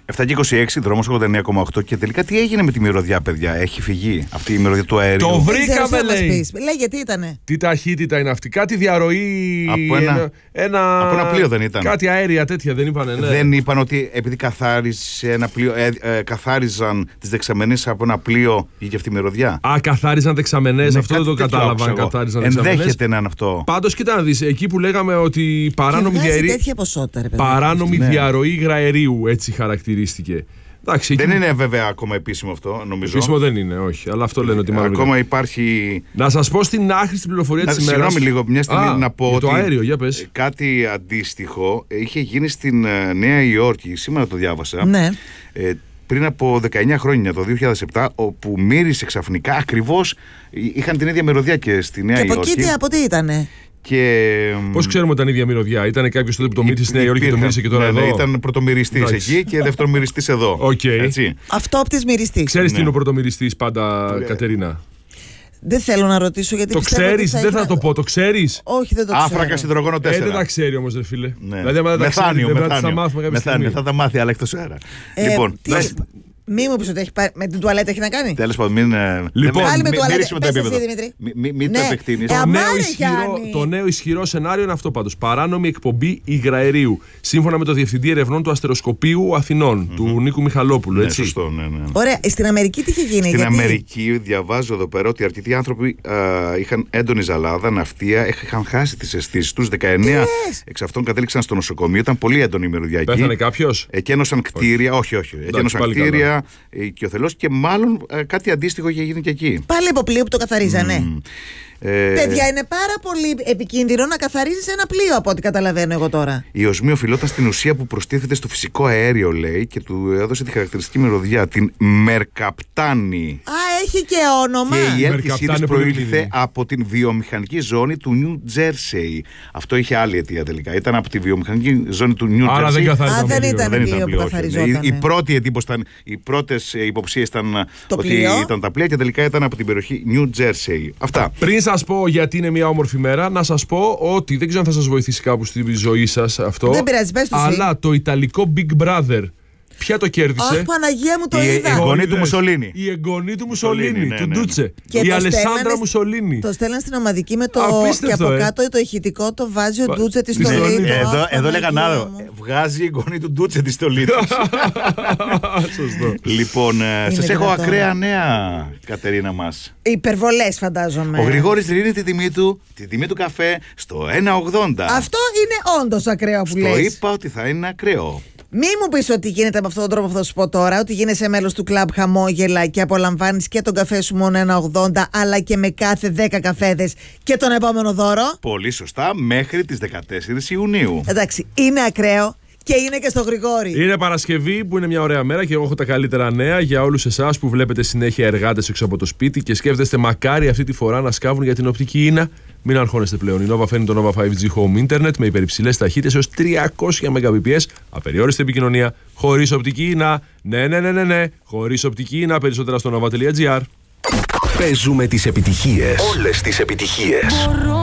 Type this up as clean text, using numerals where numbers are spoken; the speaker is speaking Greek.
7 και 26, δρόμος 89,8. Και τελικά τι έγινε με τη μυρωδιά, παιδιά? Έχει φυγεί αυτή η μυρωδιά του αερίου? Το βρήκαμε, λέει. Λέει γιατί ήτανε. Τι ταχύτητα είναι αυτή? Κάτι διαρροή. Από ένα πλοίο δεν ήταν? Κάτι αέρια τέτοια δεν είπανε? Ναι. Δεν είπαν ότι επειδή καθάρισε ένα πλοίο, καθάριζαν τις δεξαμενές από ένα πλοίο και αυτή η μυρωδιά? Καθάριζαν δεξαμενές. Ναι, αυτό δεν το κατάλαβα. Αν καθάριζαν δεξαμενές. Ενδέχεται να είναι αυτό. Πάντως, κοίτα να δεις, εκεί που λέγαμε ότι παράνομη διαρροή υγραερίου, έτσι χαρακτηρίστηκε. Εντάξει, δεν είναι βέβαια ακόμα επίσημο αυτό, νομίζω. Επίσημο δεν είναι, όχι. Αλλά αυτό λένε ότι μάλλον. Ακόμα υπάρχει. Να σας πω στην άχρηστη πληροφορία της ημέρας. Συγγνώμη λίγο, μια στιγμή να πω ότι. Το αέριο, για πες. Κάτι αντίστοιχο είχε γίνει στην Νέα Υόρκη, σήμερα το διάβασα. Ναι. Πριν από 19 χρόνια, το 2007, όπου μύρισε ξαφνικά ακριβώς. Είχαν την ίδια μυρωδιά και στη Νέα Υόρκη. Και από εκεί από τι ήτανε? Πώς ξέρουμε ότι ήταν η ίδια μυρωδιά? Ήταν κάποιος τότε που το μύρισε στη Νέα Υόρκη και το μύρισε και τώρα εδώ? Ναι, ήταν πρωτομυριστής εκεί και δευτερομυριστής εδώ. Okay. Αυτόπτης μυριστής. Ξέρεις τι είναι ο πρωτομυριστής πάντα, Κατερίνα? Δεν θέλω να ρωτήσω γιατί. Το ξέρεις, δεν θα το πω, το ξέρεις? Όχι, δεν το ξέρω. Άφρακα υδρογόνο 4. Δεν τα ξέρει όμως, ρε φίλε. Ναι. Δηλαδή, άμα δεν τα ξέρει, δεν θα τα μάθουμε κάποια στιγμή. Θα τα μάθει, αλλά εκτός αέρα. Λοιπόν. Μη μου πεις ότι έχει με την τουαλέτα έχει να κάνει. Τέλος πάντων, μην. Λοιπόν, πάλι με τουαλέτα. Μυρίσουμε το επίπεδο. Μην το επεκτείνεις. Το νέο ισχυρό σενάριο είναι αυτό πάντως. Παράνομη εκπομπή υγραερίου. Σύμφωνα με το Διευθυντή Ερευνών του Αστεροσκοπείου Αθηνών, του Νίκου Μιχαλόπουλου. Έτσι. Σωστό, ναι. Ωραία. Στην Αμερική τι είχε γίνει? Στην Αμερική, διαβάζω εδώ πέρα ότι αρκετοί άνθρωποι είχαν έντονη ζαλάδα, ναυτία, είχαν χάσει τις αισθήσεις τους. 19 εξ αυτών κατέληξαν στο νοσοκομείο. Ήταν πολύ έντονη η μυρωδιά εκεί. Πέθανε κάποιος? Εκένωσαν κτίρια. Όχι. Εκένωσαν κτίρια. Και ο θελός και μάλλον κάτι αντίστοιχο είχε γίνει και εκεί. Πάλι από πλοίο που το καθαρίζανε. Παιδιά, είναι πάρα πολύ επικίνδυνο να καθαρίζεις ένα πλοίο από ό,τι καταλαβαίνω εγώ τώρα. Η οσμή οφειλόταν στην ουσία που προστίθεται στο φυσικό αέριο, λέει, και του έδωσε τη χαρακτηριστική μυρωδιά, την μερκαπτάνη. Έχει και όνομα. Και η έλκυσή της προήλθε από την βιομηχανική ζώνη του Νιου Τζέρσεϊ. Αυτό είχε άλλη αιτία τελικά. Ήταν από τη βιομηχανική ζώνη του Νιου Τζέρσεϊ. Άρα δεν καθαριζόταν. Δεν ήταν πλοίο που καθαριζόταν. Οι πρώτες υποψίες ήταν ότι ήταν τα πλοία και τελικά ήταν από την περιοχή Νιου Τζέρσεϊ. Αυτά. Πριν σας πω γιατί είναι μια όμορφη μέρα, να σας πω ότι δεν ξέρω αν θα σας βοηθήσει κάπου στη ζωή σας αυτό. Δεν πειράζει, πες το εσύ. Αλλά το ιταλικό Big Brother, ποια το κέρδισε? Αχ, Παναγία μου, το είδα. Η εγγονή του Μουσολίνη. Η εγγονή του Μουσολίνη, του Ντούτσε. Και η Αλεσάνδρα Μουσολίνη. Το στέλναν στην ομαδική με το. Απίστευτο, και από κάτω το ηχητικό το βάζει ο Ντούτσε τη στολή του. Εδώ λέγαν άλλο. Βγάζει η εγγονή του Ντούτσε τη στολή του. Σωστό. Λοιπόν, σας έχω ακραία νέα, Κατερίνα μας. Υπερβολές, φαντάζομαι. Ο Γρηγόρης ρίνει τη τιμή του καφέ στο 1,80. Αυτό είναι όντως ακραίο που λες. Το είπα ότι θα είναι ακραίο. Μη μου πεις ότι γίνεται με αυτόν τον τρόπο που θα σου πω τώρα, ότι γίνεσαι μέλος του κλαμπ χαμόγελα και απολαμβάνεις και τον καφέ σου μόνο 1,80, αλλά και με κάθε 10 καφέδες και τον επόμενο δώρο. Πολύ σωστά, μέχρι τις 14 Ιουνίου. Εντάξει, είναι ακραίο. Και είναι και στο Γρηγόρη. Είναι Παρασκευή που είναι μια ωραία μέρα και εγώ έχω τα καλύτερα νέα για όλους εσάς που βλέπετε συνέχεια εργάτες έξω από το σπίτι και σκέφτεστε μακάρι αυτή τη φορά να σκάβουν για την οπτική ίνα. Μην αγχώνεστε πλέον. Η Nova φέρνει το Nova 5G Home Internet με υπερυψηλές ταχύτητες έως 300 Mbps, απεριόριστη επικοινωνία, χωρίς οπτική ίνα. Ναι. Χωρίς οπτική ίνα. Περισσότερα στο nova.gr. Παίζουμε τις επιτυχίες. Όλες τις επιτυχίες.